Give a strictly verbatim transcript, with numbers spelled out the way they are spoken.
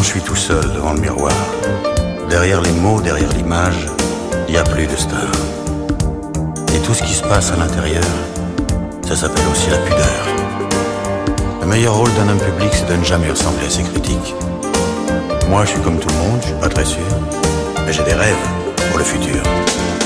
je suis tout seul devant le miroir, derrière les mots, derrière l'image, il n'y a plus de star. Et tout ce qui se passe à l'intérieur, ça s'appelle aussi la pudeur. Le meilleur rôle d'un homme public, c'est de ne jamais ressembler à ses critiques. Moi, je suis comme tout le monde, je suis pas très sûr, mais j'ai des rêves pour le futur.